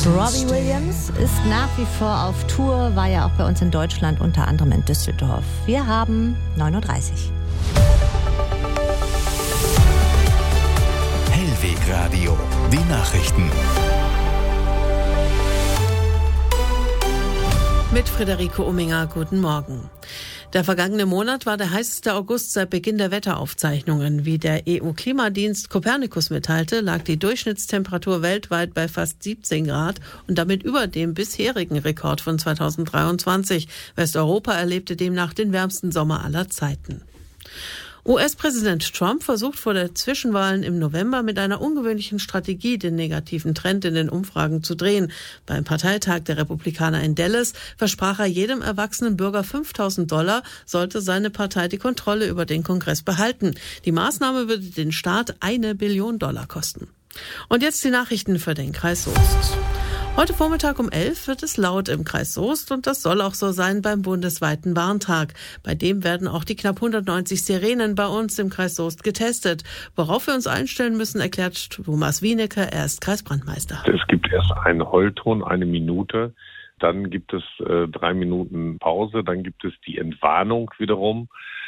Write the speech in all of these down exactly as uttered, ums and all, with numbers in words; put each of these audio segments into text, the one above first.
Robbie Williams ist nach wie vor auf Tour, war ja auch bei uns in Deutschland, unter anderem in Düsseldorf. Wir haben neun Uhr dreißig. Hellweg Radio, die Nachrichten. Mit Friederike Umminger, guten Morgen. Der vergangene Monat war der heißeste August seit Beginn der Wetteraufzeichnungen. Wie der E U-Klimadienst Copernicus mitteilte, lag die Durchschnittstemperatur weltweit bei fast siebzehn Grad und damit über dem bisherigen Rekord von zweitausenddreiundzwanzig. Westeuropa erlebte demnach den wärmsten Sommer aller Zeiten. U S-Präsident Trump versucht vor der Zwischenwahlen im November mit einer ungewöhnlichen Strategie den negativen Trend in den Umfragen zu drehen. Beim Parteitag der Republikaner in Dallas versprach er jedem erwachsenen Bürger fünftausend Dollar, sollte seine Partei die Kontrolle über den Kongress behalten. Die Maßnahme würde den Staat eine Billion Dollar kosten. Und jetzt die Nachrichten für den Kreis Soest. Heute Vormittag um elf wird es laut im Kreis Soest und das soll auch so sein beim bundesweiten Warntag. Bei dem werden auch die knapp hundertneunzig Sirenen bei uns im Kreis Soest getestet. Worauf wir uns einstellen müssen, erklärt Thomas Wienecker, er ist Kreisbrandmeister. Es gibt erst einen Heulton, eine Minute, dann gibt es äh, drei Minuten Pause, dann gibt es die Entwarnung wiederum.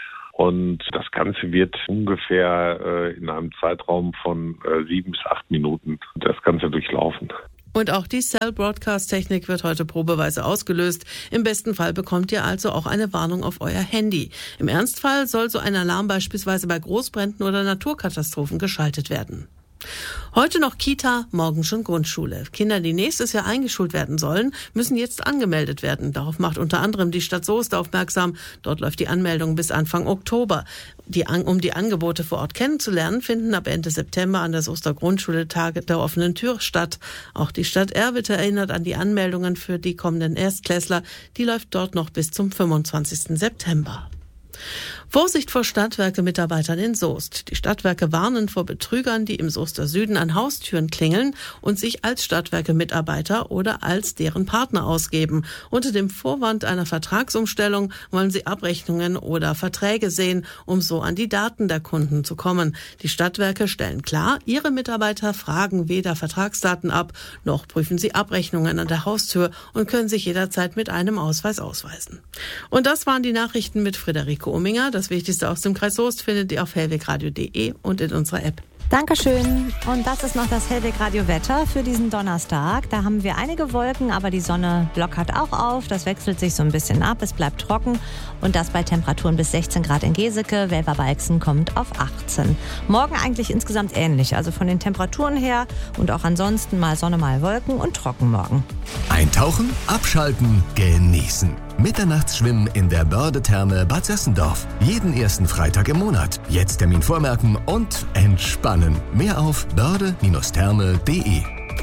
Und das Ganze wird ungefähr äh, in einem Zeitraum von äh, sieben bis acht Minuten das Ganze durchlaufen. Und auch die Cell-Broadcast-Technik wird heute probeweise ausgelöst. Im besten Fall bekommt ihr also auch eine Warnung auf euer Handy. Im Ernstfall soll so ein Alarm beispielsweise bei Großbränden oder Naturkatastrophen geschaltet werden. Heute noch Kita, morgen schon Grundschule. Kinder, die nächstes Jahr eingeschult werden sollen, müssen jetzt angemeldet werden. Darauf macht unter anderem die Stadt Soest aufmerksam. Dort läuft die Anmeldung bis Anfang Oktober. Die, um die Angebote vor Ort kennenzulernen, finden ab Ende September an der Soester Grundschule Tage der offenen Tür statt. Auch die Stadt Erwitte erinnert an die Anmeldungen für die kommenden Erstklässler. Die läuft dort noch bis zum fünfundzwanzigsten September. Vorsicht vor Stadtwerke-Mitarbeitern in Soest. Die Stadtwerke warnen vor Betrügern, die im Soester Süden an Haustüren klingeln und sich als Stadtwerke-Mitarbeiter oder als deren Partner ausgeben. Unter dem Vorwand einer Vertragsumstellung wollen sie Abrechnungen oder Verträge sehen, um so an die Daten der Kunden zu kommen. Die Stadtwerke stellen klar, ihre Mitarbeiter fragen weder Vertragsdaten ab, noch prüfen sie Abrechnungen an der Haustür und können sich jederzeit mit einem Ausweis ausweisen. Und das waren die Nachrichten mit Friederike Umminger. Das Wichtigste aus dem Kreis Soest findet ihr auf hellwegradio punkt de und in unserer App. Dankeschön. Und das ist noch das Hellweg-Radio-Wetter für diesen Donnerstag. Da haben wir einige Wolken, aber die Sonne lockert auch auf. Das wechselt sich so ein bisschen ab. Es bleibt trocken. Und das bei Temperaturen bis sechzehn Grad in Geseke. Welverbalxen kommt auf achtzehn. Morgen eigentlich insgesamt ähnlich. Also von den Temperaturen her und auch ansonsten mal Sonne, mal Wolken und trocken morgen. Eintauchen, abschalten, genießen. Mitternachtsschwimmen in der Börde-Therme Bad Sessendorf. Jeden ersten Freitag im Monat. Jetzt Termin vormerken und entspannen. Mehr auf börde Therme punkt de.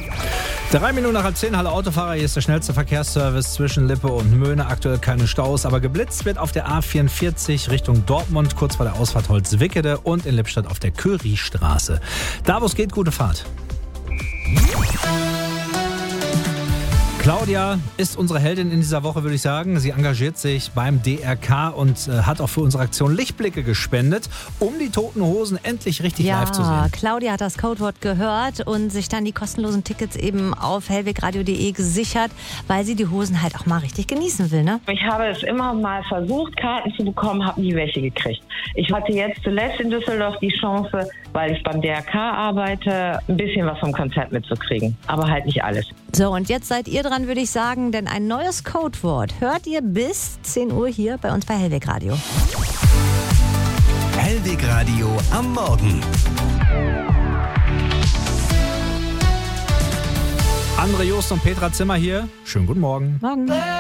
Drei Minuten nach halb zehn, Halle Autofahrer, hier ist der schnellste Verkehrsservice zwischen Lippe und Möhne. Aktuell keine Staus, aber geblitzt wird auf der A vierundvierzig Richtung Dortmund, kurz vor der Ausfahrt Holzwickede und in Lippstadt auf der Curiestraße. Da, wo es geht, gute Fahrt. Claudia ist unsere Heldin in dieser Woche, würde ich sagen. Sie engagiert sich beim D R K und äh, hat auch für unsere Aktion Lichtblicke gespendet, um die Toten Hosen endlich richtig ja, live zu sehen. Claudia hat das Codewort gehört und sich dann die kostenlosen Tickets eben auf hellwegradio punkt de gesichert, weil sie die Hosen halt auch mal richtig genießen will, ne? Ich habe es immer mal versucht, Karten zu bekommen, habe nie welche gekriegt. Ich hatte jetzt zuletzt in Düsseldorf die Chance, weil ich beim D R K arbeite, ein bisschen was vom Konzert mitzukriegen. Aber halt nicht alles. So, und jetzt seid ihr dran, würde ich sagen, denn ein neues Codewort hört ihr bis zehn Uhr hier bei uns bei Hellweg Radio. Hellweg Radio am Morgen. Andre Jost und Petra Zimmer hier. Schönen guten Morgen. Morgen.